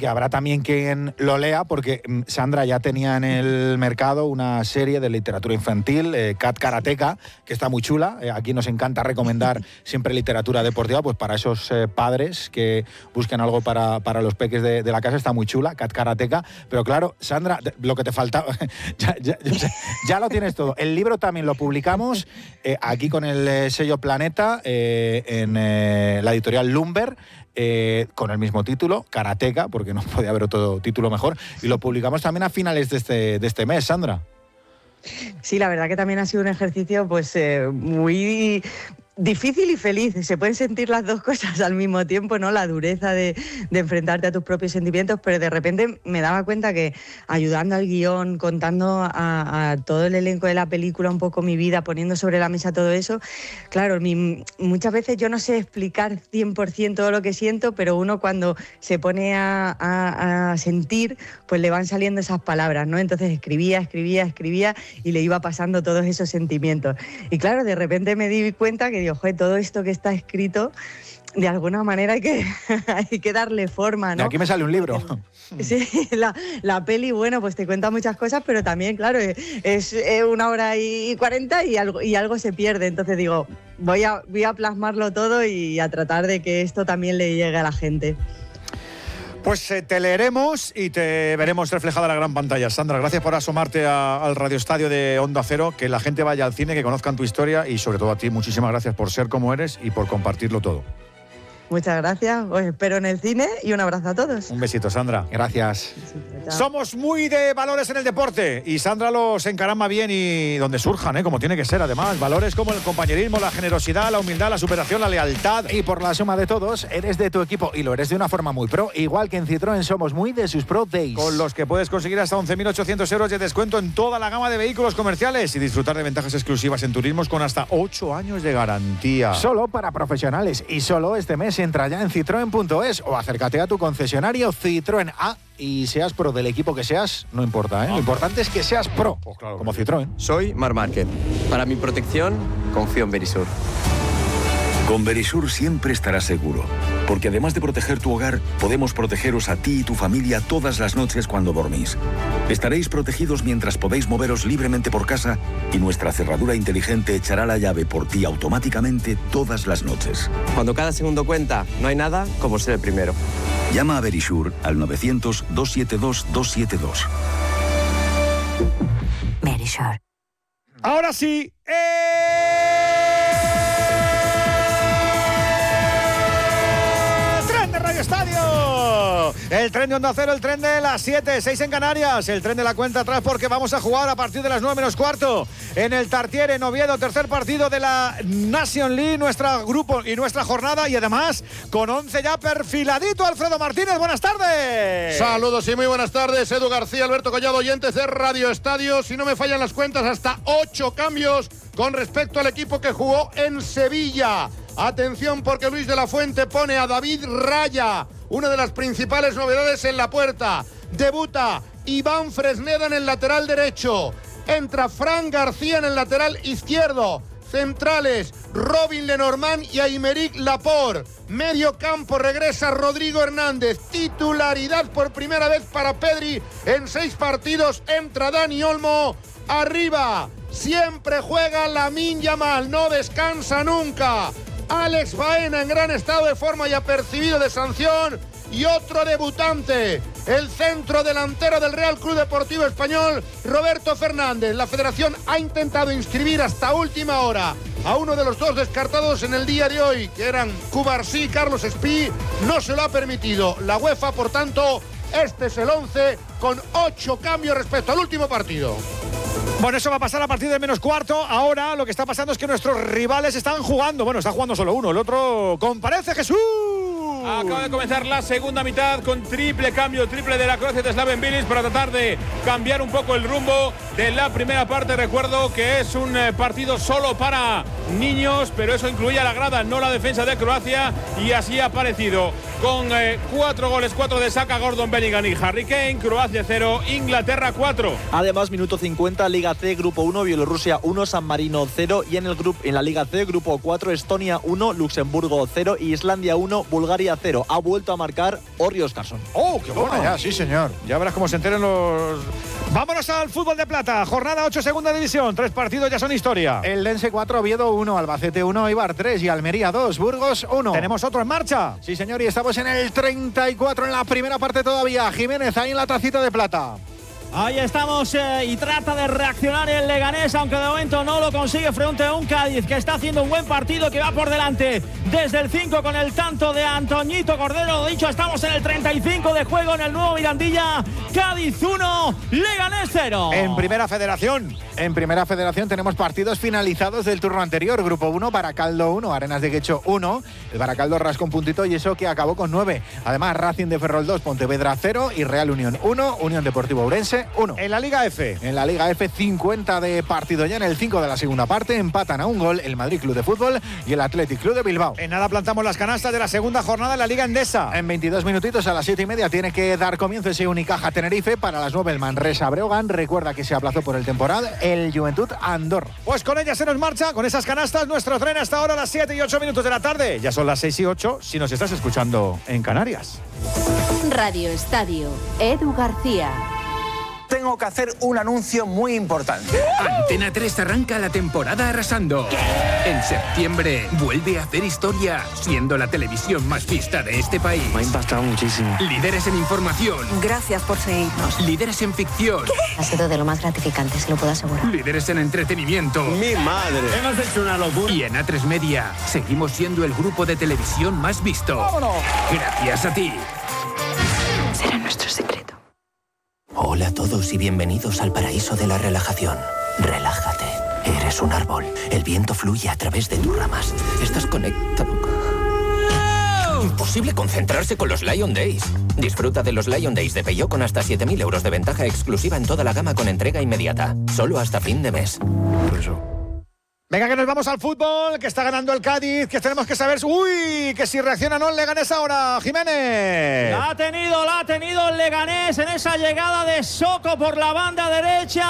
porque habrá también quien lo lea, porque Sandra ya tenía en el mercado una serie de literatura infantil, Cat Karateka, que está muy chula. Aquí nos encanta recomendar siempre literatura deportiva, pues para esos padres que buscan algo para los peques de la casa, está muy chula, Cat Karateka. Pero claro, Sandra, lo que te faltaba, ya lo tienes todo. El libro también lo publicamos aquí con el sello Planeta, en la editorial Lumber, con el mismo título, Karateka, porque no podía haber otro título mejor, y lo publicamos también a finales de este mes, Sandra. Sí, la verdad que también ha sido un ejercicio pues muy difícil y feliz. Se pueden sentir las dos cosas al mismo tiempo, ¿no? La dureza de enfrentarte a tus propios sentimientos, pero de repente me daba cuenta que ayudando al guión, contando a todo el elenco de la película un poco mi vida, poniendo sobre la mesa todo eso, claro, muchas veces yo no sé explicar 100% todo lo que siento, pero uno cuando se pone a sentir, pues le van saliendo esas palabras, ¿no? Entonces escribía y le iba pasando todos esos sentimientos. Y claro, de repente me di cuenta que digo, joder, todo esto que está escrito, de alguna manera hay que darle forma, ¿no? De aquí me sale un libro. Sí, la peli, bueno, pues te cuenta muchas cosas, pero también, claro, es 1 hora y 40 y algo se pierde. Entonces digo, voy a plasmarlo todo y a tratar de que esto también le llegue a la gente. Pues te leeremos y te veremos reflejada en la gran pantalla. Sandra, gracias por asomarte al radioestadio de Onda Cero, que la gente vaya al cine, que conozcan tu historia y sobre todo a ti, muchísimas gracias por ser como eres y por compartirlo todo. Muchas gracias, os espero en el cine y un abrazo a todos. Un besito, Sandra. Gracias. Somos muy de valores en el deporte y Sandra los encarama bien y donde surjan, como tiene que ser además. Valores como el compañerismo, la generosidad, la humildad, la superación, la lealtad. Y por la suma de todos, eres de tu equipo y lo eres de una forma muy pro. Igual que en Citroën somos muy de sus Pro Days. Con los que puedes conseguir hasta 11.800 euros de descuento en toda la gama de vehículos comerciales y disfrutar de ventajas exclusivas en turismos con hasta 8 años de garantía. Solo para profesionales y solo este mes entra ya en citroen.es o acércate a tu concesionario Citroën A y seas pro del equipo que seas, no importa, Lo importante es que seas pro, pues claro, como Citroën. Soy Marc Márquez. Para mi protección, confío en Verisur. Con Verisur siempre estarás seguro, porque además de proteger tu hogar, podemos protegeros a ti y tu familia todas las noches cuando dormís. Estaréis protegidos mientras podéis moveros libremente por casa y nuestra cerradura inteligente echará la llave por ti automáticamente todas las noches. Cuando cada segundo cuenta, no hay nada como ser el primero. Llama a Verisur al 900-272-272. Verisur. Ahora sí, ¡Tren de Radio Estadio! El tren de Onda Cero, el tren de las 7, 6 en Canarias, el tren de la cuenta atrás porque vamos a jugar a partir de las 9 menos cuarto en el Tartiere, en Oviedo, tercer partido de la Nation League, nuestro grupo y nuestra jornada y además con 11 ya perfiladito. Alfredo Martínez, buenas tardes. Saludos y muy buenas tardes, Edu García, Alberto Collado, oyentes de Radio Estadio. Si no me fallan las cuentas, hasta 8 cambios con respecto al equipo que jugó en Sevilla. Atención porque Luis de la Fuente pone a David Raya, una de las principales novedades en la puerta. Debuta Iván Fresneda en el lateral derecho. Entra Fran García en el lateral izquierdo. Centrales, Robin Lenormand y Aymeric Laporte. Medio campo regresa Rodrigo Hernández. Titularidad por primera vez para Pedri en 6 partidos. Entra Dani Olmo. Arriba, siempre juega Lamine Yamal, no descansa nunca. Alex Baena en gran estado de forma y apercibido de sanción. Y otro debutante, el centro delantero del Real Club Deportivo Español, Roberto Fernández. La federación ha intentado inscribir hasta última hora a uno de los 2 descartados en el día de hoy, que eran Cubarsí y Carlos Espí. No se lo ha permitido la UEFA, por tanto, este es el 11 con 8 cambios respecto al último partido. Bueno, eso va a pasar a partir de menos cuarto. Ahora lo que está pasando es que nuestros rivales están jugando. Bueno, está jugando solo uno, el otro comparece Jesús. Acaba de comenzar la segunda mitad con triple cambio, triple de la Croacia de Slaven Bilic para tratar de cambiar un poco el rumbo de la primera parte. Recuerdo que es un partido solo para niños, pero eso incluía la grada, no la defensa de Croacia, y así ha parecido. con 4 goles, 4 de Saka, Gordon, Bellingham y Harry Kane. Croacia 0, Inglaterra 4. Además, minuto 50, Liga C, Grupo 1, Bielorrusia 1, San Marino 0. Y en la Liga C, Grupo 4, Estonia 1, Luxemburgo 0 y Islandia 1, Bulgaria 0. Ha vuelto a marcar Orri Oskarsson. ¡Oh, qué bueno! Ya, sí, señor. Ya verás cómo se enteren los... Vámonos al fútbol de plata. Jornada 8, segunda división. 3 partidos ya son historia. El Lense 4, Oviedo 1, Albacete 1, Eibar 3 y Almería 2, Burgos 1. ¿Tenemos otro en marcha? Sí, señor, y estamos en el 34 en la primera parte todavía. Jiménez ahí en la tacita de plata. Ahí estamos y trata de reaccionar el Leganés, aunque de momento no lo consigue frente a un Cádiz que está haciendo un buen partido, que va por delante desde el 5 con el tanto de Antoñito Cordero. Lo dicho, estamos en el 35 de juego en el nuevo Mirandilla. Cádiz 1, Leganés 0. En Primera Federación. En Primera Federación tenemos partidos finalizados del turno anterior. Grupo 1, Baracaldo 1, Arenas de Guecho 1. El Baracaldo rascó un puntito y eso que acabó con 9. Además, Racing de Ferrol 2, Pontevedra 0 y Real Unión 1, Unión Deportivo Ourense 1. En la Liga F. En la Liga F, 50 de partido ya en el 5 de la segunda parte. Empatan a un gol el Madrid Club de Fútbol y el Athletic Club de Bilbao. En nada plantamos las canastas de la segunda jornada en la Liga Endesa. En 22 minutitos a las 7:30 tiene que dar comienzo ese Unicaja Tenerife. Para las 9 el Manresa Breogán. Recuerda que se aplazó por el temporal el Juventud Andorra. Pues con ella se nos marcha, con esas canastas, nuestro tren hasta ahora a las 7 y 8 minutos de la tarde. Ya son las 6 y 8 si nos estás escuchando en Canarias. Radio Estadio, Edu García. Tengo que hacer un anuncio muy importante. Antena 3 arranca la temporada arrasando. En septiembre vuelve a hacer historia, siendo la televisión más vista de este país. Me ha impactado muchísimo. Líderes en información. Gracias por seguirnos. Líderes en ficción. Ha sido de lo más gratificante, se lo puedo asegurar. Líderes en entretenimiento. ¡Mi madre! Hemos hecho una locura. Y en A3 Media seguimos siendo el grupo de televisión más visto. ¡Vámonos! Gracias a ti. Será nuestro secreto. Hola a todos y bienvenidos al paraíso de la relajación. Relájate. Eres un árbol. El viento fluye a través de tus ramas. Estás conectado. Imposible concentrarse con los Lion Days. Disfruta de los Lion Days de Peugeot con hasta 7.000 euros de ventaja exclusiva en toda la gama con entrega inmediata. Solo hasta fin de mes. Venga, que nos vamos al fútbol, que está ganando el Cádiz, que tenemos que saber... ¡Uy! Que si reacciona o no el Leganés ahora, Jiménez. La ha tenido el Leganés en esa llegada de Soko por la banda derecha.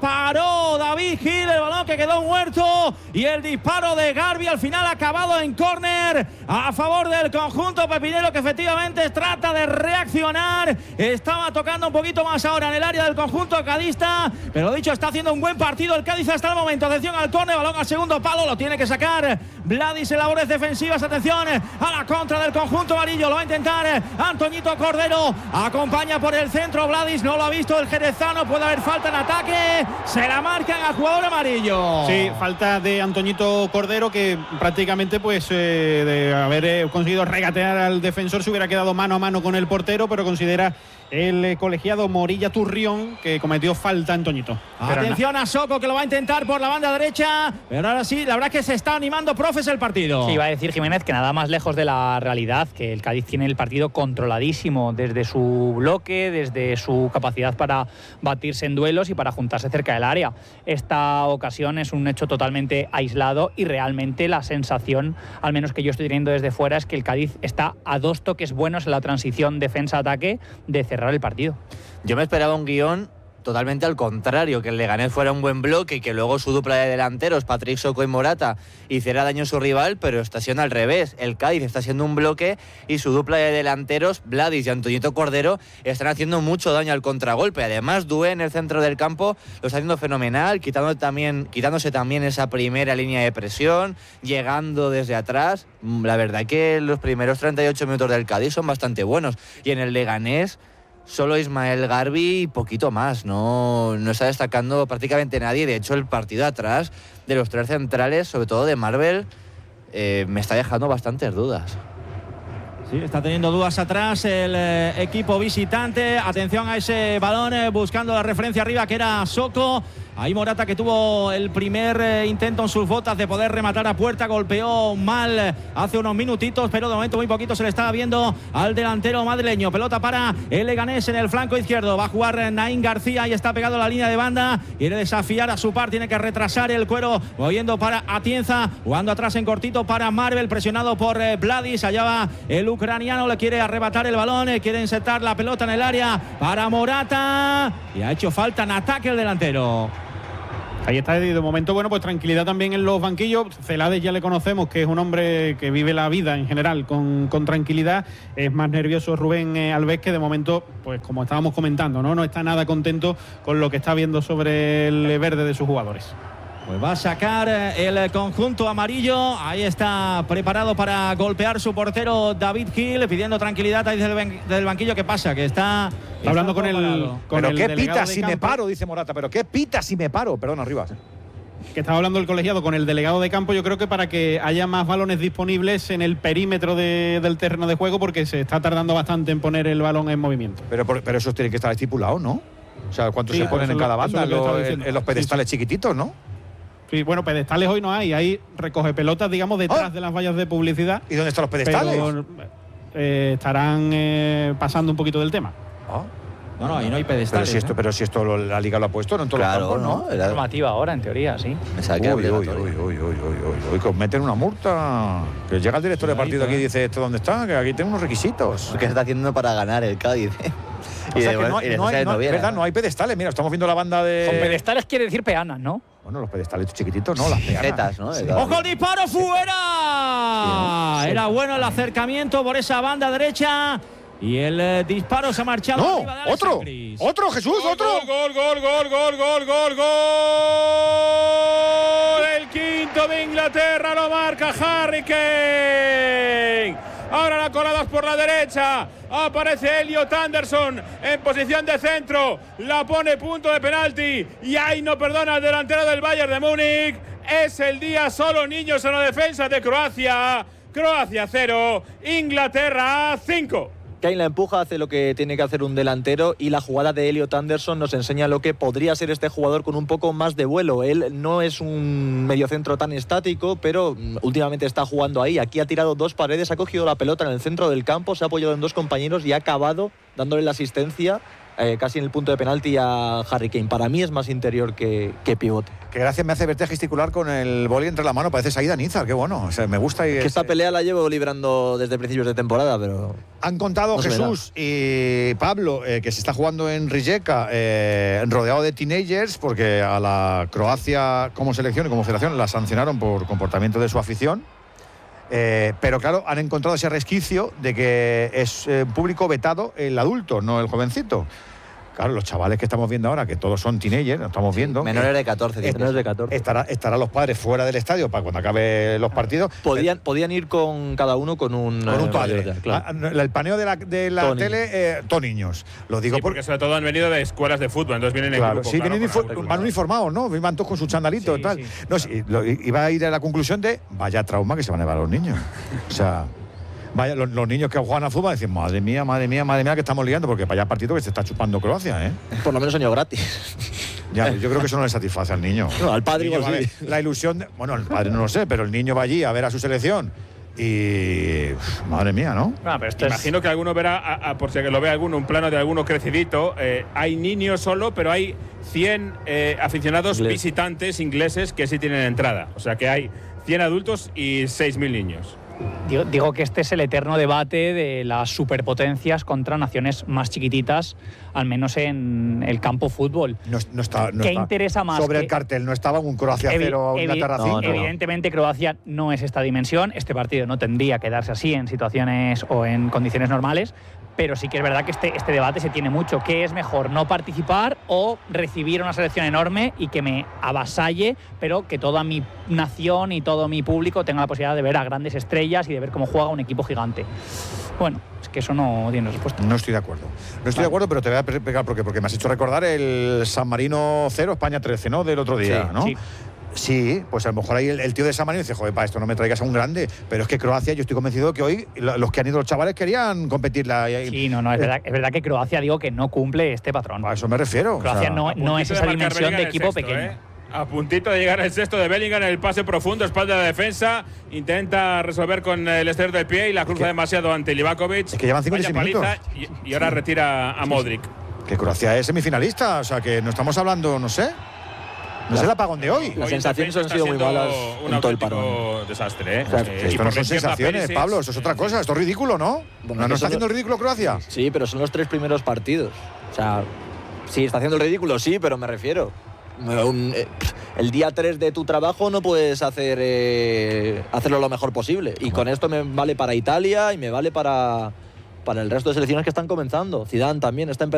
Paró David Gil, el balón que quedó muerto. Y el disparo de Garbi al final acabado en córner a favor del conjunto pepinero, que efectivamente trata de reaccionar. Estaba tocando un poquito más ahora en el área del conjunto cadista. Pero dicho, está haciendo un buen partido el Cádiz hasta el momento. Atención al córner, balón al segundo palo, lo tiene que sacar Vladis en labores defensivas. Atención a la contra del conjunto amarillo, lo va a intentar Antoñito Cordero, acompaña por el centro Vladis, no lo ha visto el jerezano, puede haber falta en ataque, se la marcan al jugador amarillo. Sí, falta de Antoñito Cordero, que prácticamente pues de haber conseguido regatear al defensor se hubiera quedado mano a mano con el portero, pero considera el colegiado Morilla Turrión que cometió falta Antoñito. Atención a Soko, que lo va a intentar por la banda derecha, pero ahora sí, la verdad es que se está animando, profes, el partido. Sí, iba a decir Jiménez que nada más lejos de la realidad, que el Cádiz tiene el partido controladísimo desde su bloque, desde su capacidad para batirse en duelos y para juntarse cerca del área. Esta ocasión es un hecho totalmente aislado y realmente la sensación, al menos que yo estoy teniendo desde fuera, es que el Cádiz está a 2 toques buenos en la transición defensa-ataque de cerrar el partido. Yo me esperaba un guión totalmente al contrario, que el Leganés fuera un buen bloque y que luego su dupla de delanteros, Patrick Soko y Morata, hiciera daño a su rival, pero está siendo al revés. El Cádiz está siendo un bloque y su dupla de delanteros, Vladis y Antoñito Cordero, están haciendo mucho daño al contragolpe. Además, Doué en el centro del campo lo está haciendo fenomenal, quitándose también esa primera línea de presión, llegando desde atrás. La verdad que los primeros 38 minutos del Cádiz son bastante buenos. Y en el Leganés solo Ismael Garbi y poquito más, no está destacando prácticamente nadie. De hecho, el partido atrás de los 3 centrales, sobre todo de Marvel, me está dejando bastantes dudas. Sí, está teniendo dudas atrás el equipo visitante. Atención a ese balón, buscando la referencia arriba, que era Soko. Ahí Morata, que tuvo el primer intento en sus botas de poder rematar a puerta, golpeó mal hace unos minutitos, pero de momento muy poquito se le estaba viendo al delantero madrileño. Pelota para el Leganés en el flanco izquierdo. Va a jugar Naín García y está pegado a la línea de banda. Quiere desafiar a su par, tiene que retrasar el cuero, moviendo para Atienza, jugando atrás en cortito para Marvel, presionado por Vladis. Allá va el ucraniano, le quiere arrebatar el balón, quiere insertar la pelota en el área para Morata y ha hecho falta en ataque el delantero. Ahí está, de momento, bueno, pues tranquilidad también en los banquillos. Celades ya le conocemos que es un hombre que vive la vida en general con tranquilidad. Es más nervioso Rubén Alves, que de momento, pues como estábamos comentando, no está nada contento con lo que está viendo sobre el verde de sus jugadores. Pues va a sacar el conjunto amarillo. Ahí está preparado para golpear su portero David Gil, pidiendo tranquilidad ahí del banquillo. ¿Qué pasa? Que está hablando con el pero el qué delegado pita de si campo. me paro, dice Morata. Pero qué pita si me paro. Perdón, arriba. Que estaba hablando el colegiado con el delegado de campo, yo creo que para que haya más balones disponibles en el perímetro del terreno de juego, porque se está tardando bastante en poner el balón en movimiento. Pero eso tiene que estar estipulado, ¿no? O sea, ¿cuántos Sí, se ponen eso en es cada lo- eso banda? es lo que estaba diciendo. En los pedestales chiquititos, ¿no? Sí, bueno, pedestales hoy no hay recoge pelotas, digamos, detrás de las vallas de publicidad. ¿Y dónde están los pedestales? Pero, estarán pasando un poquito del tema. No, ahí no hay pedestales. Pero si esto la Liga lo ha puesto, no en todos Claro, los campos, ¿no? ¿no? Era- Normativa ahora, en teoría, sí. Uy, que os meten una multa. Que llega el director de partido aquí y dice, ¿esto dónde está? Que aquí tengo unos requisitos. ¿Qué se está haciendo para ganar el Cádiz? O sea, que no hay pedestales. Mira, estamos viendo la banda de... Con pedestales quiere decir peanas, ¿no? Bueno, los pedestales chiquititos, no, las peanas. Jetas, ¿no? Sí. ¡Ojo el disparo! ¡Fuera! Era bueno el acercamiento por esa banda derecha. Y el disparo se ha marchado. ¡No! arriba de Alex ¡Otro! Sangris. ¡Otro, Jesús! ¡Otro! Gol. El quinto de Inglaterra lo marca Harry Kane. Ahora la colada es por la derecha. Aparece Elliot Anderson en posición de centro. La pone punto de penalti. Y ahí no perdona al delantero del Bayern de Múnich. Es el día solo, niños, en la defensa de Croacia. Croacia 0, Inglaterra 5. Kane la empuja, hace lo que tiene que hacer un delantero, y la jugada de Elliot Anderson nos enseña lo que podría ser este jugador con un poco más de vuelo. Él no es un mediocentro tan estático, pero últimamente está jugando ahí. Aquí ha tirado dos paredes, ha cogido la pelota en el centro del campo, se ha apoyado en dos compañeros y ha acabado dándole la asistencia casi en el punto de penalti a Harry Kane. Para mí es más interior que pivote. Qué gracia me hace verte gesticular con el boli entre la mano. Parece Saida Nizar, qué bueno. O sea, me gusta. Que esta pelea la llevo librando desde principios de temporada, pero... Han contado no se me Jesús y Pablo que se está jugando en Rijeka rodeado de teenagers, porque a la Croacia como selección y como federación la sancionaron por comportamiento de su afición. Pero claro, han encontrado ese resquicio de que es público vetado el adulto, no el jovencito. Claro, los chavales que estamos viendo ahora, que todos son teenagers, lo estamos viendo. Menores de 14. Menores de 14. Estarán los padres fuera del estadio para cuando acabe los partidos. Podían ir con cada uno con un padre. claro. El paneo de la Todo tele, todos niños. Lo digo Sí, porque sobre todo han venido de escuelas de fútbol, entonces vienen en Claro, grupo. sí, claro, van uniformados, ¿no? Van todos con su chandalito y tal. sí. No, sí, iba a ir a la conclusión de vaya trauma que se van a llevar los niños. O sea, vaya, los niños que juegan a fútbol dicen, madre mía, que estamos liando, porque vaya partido que se está chupando Croacia, ¿eh? Por lo menos año gratis. Ya, yo creo que eso no le satisface al niño. No, al padre igual sí. La ilusión, bueno, el padre no lo sé, pero el niño va allí a ver a su selección y madre mía, ¿no? Imagino que alguno verá, por si lo ve alguno, un plano de alguno crecidito. Hay niños solo, pero hay 100 aficionados visitantes ingleses que sí tienen entrada. O sea que hay 100 adultos y 6.000 niños. Digo que este es el eterno debate de las superpotencias contra naciones más chiquititas, al menos en el campo fútbol. No está, ¿Qué interesa más? Sobre el cartel no estaba un Croacia 0 o Inglaterra 5. Evidentemente Croacia no es esta dimensión. Este partido no tendría que darse así en situaciones o en condiciones normales. Pero sí que es verdad que este debate se tiene mucho. ¿Qué es mejor, no participar o recibir una selección enorme y que me avasalle, pero que toda mi nación y todo mi público tenga la posibilidad de ver a grandes estrellas y de ver cómo juega un equipo gigante? Bueno, es que eso no tiene respuesta. No estoy de acuerdo. No estoy de acuerdo, pero te voy a pegar porque me has hecho recordar el San Marino 0, España 13, ¿no? Del otro día, Sí, ¿no? sí. Sí, pues a lo mejor ahí el tío de San Marino dice, joder, para esto no me traigas a un grande. Pero es que Croacia, yo estoy convencido que hoy los que han ido los chavales querían competirla. Sí, no, es verdad que Croacia, digo, que no cumple este patrón. A eso me refiero. Croacia no es esa dimensión de equipo pequeño. A puntito de llegar el sexto de Bellingham en el pase profundo, espalda de defensa. Intenta resolver con el exterior del pie y la cruza demasiado ante Livakovic. Es que llevan 56 minutos. Y ahora retira a Modric. Que Croacia es semifinalista, o sea que no estamos hablando, no sé. No es el apagón de hoy. Las sensaciones han sido muy malas en todo el parón. Desastre, ¿eh? O sea, esto no son sensaciones, Pablo, eso es otra cosa. Esto es ridículo, ¿no? Bueno, ¿no está haciendo el ridículo Croacia? Sí, pero son los 3 primeros partidos. O sea, sí, está haciendo el ridículo, sí, pero me refiero. El día 3 de tu trabajo no puedes hacerlo lo mejor posible. Y con esto me vale para Italia y me vale para el resto de selecciones que están comenzando. Zidane también está empezando.